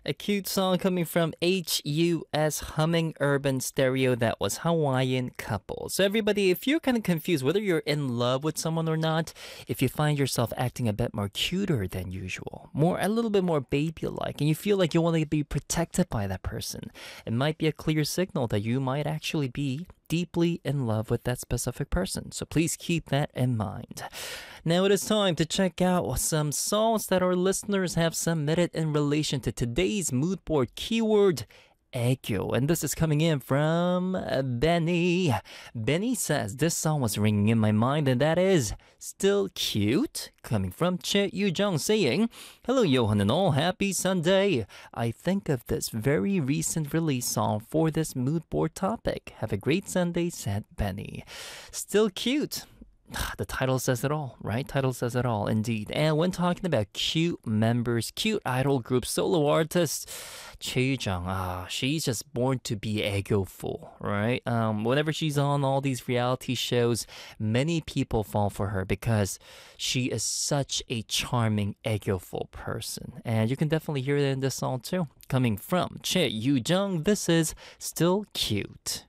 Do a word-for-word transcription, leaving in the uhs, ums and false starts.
A cute song coming from H U S Humming Urban Stereo. That was Hawaiian Couple. So everybody, if you're kind of confused whether you're in love with someone or not, if you find yourself acting a bit more cuter than usual, more a little bit more baby-like, and you feel like you want to be protected by that person, it might be a clear signal that you might actually be deeply in love with that specific person. So please keep that in mind. Now it is time to check out some songs that our listeners have submitted in relation to today's mood board keyword, Aegyo. And this is coming in from Benny. Benny says, this song was ringing in my mind, and that is Still Cute, coming from Che Yu-jung saying, hello Johan and all, happy Sunday. I think of this very recent release song for this mood board topic. Have a great Sunday, said Benny. Still Cute. The title says it all, right? Title says it all, indeed. And when talking about cute members, cute idol groups, solo artists, Choi Jung, ah, she's just born to be aegyo-full, right? Um, whenever she's on all these reality shows, many people fall for her because she is such a charming aegyo-full person. And you can definitely hear that in this song too. Coming from Che Yu-jung, this is Still Cute.